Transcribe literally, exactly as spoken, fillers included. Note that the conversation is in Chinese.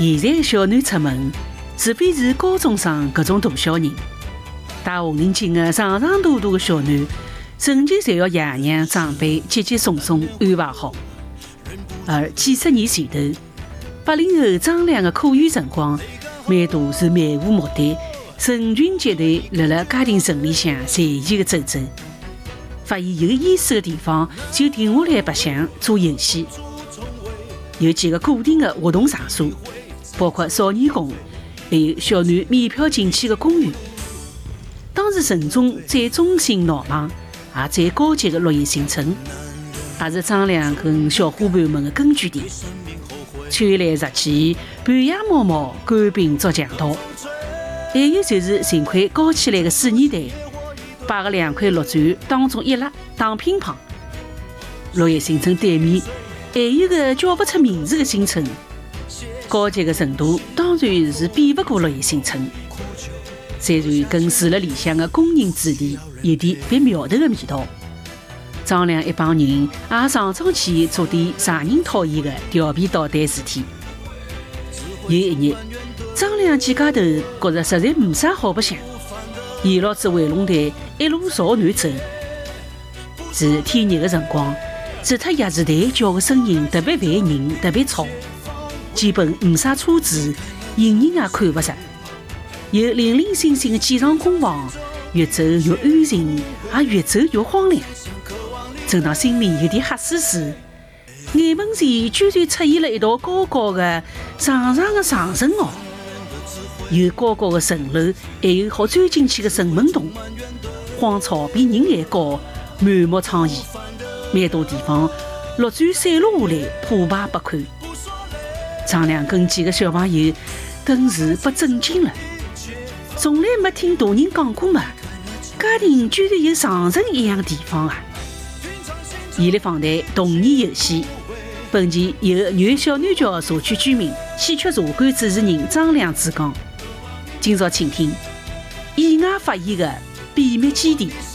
现在的小囡出门，除非是高中生搿种大小人，带红领巾的长长大大的小囡，成绩侪要爷娘长辈接接送送安排好。而几十年前头，八零后张良的课余辰光，蛮多是漫无目的，成群结队辣辣家庭城里向随意的走走，发现有意思的地方就停下来白相做游戏。有几个固定的活动场所，包括少年宫，还有小囡免票进去的公园。当时城中最中心闹堂，也最高级的落叶新村，也是张良跟小伙伴们的根据地。穿来日去，半夜猫猫，赶兵捉强盗。还有就是寻块高起来的水泥台，摆个两块绿砖当中一拉打乒乓。落叶新村对面还有个叫不出名字的新村，高级的程度当然是比不过落叶新村。虽然跟住了里向的工人子弟有点别苗头的味道，张良一帮人也常常去做点常人讨厌的调皮捣蛋事体。有一日，张良几家头觉着实在没啥好白相，沿牢子回龙台一路朝南走。是天热的辰光，除脱鸭子台叫的声音特别烦人，特别吵，基本没啥车子，行人也看不着。有零零星星的几幢工房，越走越安静，也越走越荒凉。正当心里有点吓死死，眼门前居然出现了一道高高的、长长的长城塢，有高高的城楼，还有好钻进去的城门洞，荒草比人还高，满目疮痍，蛮多地方绿砖散落下来，破败不堪。张良跟几个小朋友顿时被震惊了，从来没听大人讲过嘛，家庭居然有长城一样的地方啊！伊力访谈童年游戏，本期由原小南桥社区居民、戏曲茶馆主持人张良主讲。今朝请听意外发现的秘密基地。